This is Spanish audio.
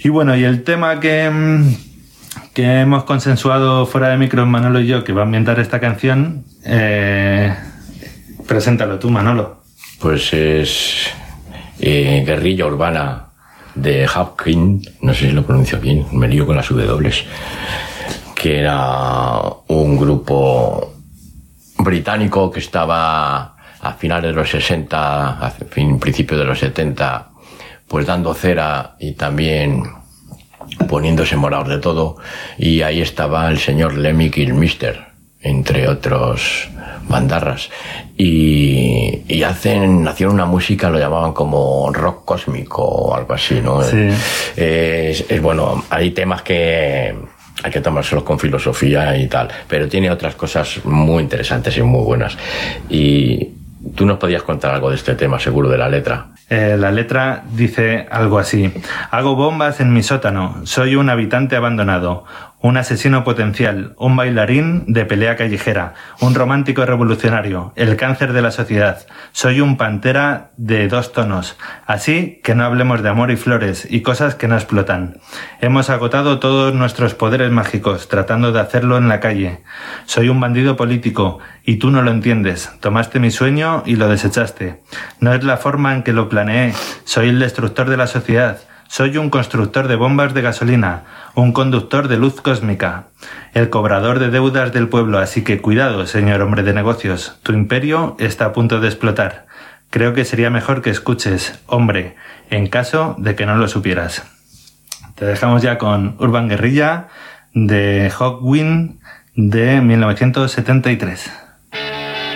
Y bueno, y el tema que hemos consensuado fuera de micro, Manolo y yo, que va a ambientar esta canción, preséntalo tú, Manolo. Pues es Guerrilla Urbana de Hawkwind, no sé si lo pronuncio bien, me lío con las W, que era un grupo británico que estaba a finales de los 60, a principios de los 70, pues dando cera y también poniéndose morados de todo, y ahí estaba el señor Lemmy Kilmister, entre otros bandarras, y hacían una música, lo llamaban como rock cósmico o algo así, ¿no? Sí. Es bueno, hay temas que hay que tomárselos con filosofía y tal, pero tiene otras cosas muy interesantes y muy buenas. Y tú nos podías contar algo de este tema, seguro, de la letra. La letra dice algo así: hago bombas en mi sótano, soy un habitante abandonado, un asesino potencial, un bailarín de pelea callejera, un romántico revolucionario, el cáncer de la sociedad, soy un pantera de 2 tonos, así que no hablemos de amor y flores y cosas que no explotan. Hemos agotado todos nuestros poderes mágicos tratando de hacerlo en la calle. Soy un bandido político y tú no lo entiendes, tomaste mi sueño y lo desechaste. No es la forma en que lo planeé, soy el destructor de la sociedad. Soy un constructor de bombas de gasolina, un conductor de luz cósmica, el cobrador de deudas del pueblo, así que cuidado, señor hombre de negocios, tu imperio está a punto de explotar. Creo que sería mejor que escuches, hombre, en caso de que no lo supieras. Te dejamos ya con Urban Guerrilla de Hawkwind de 1973.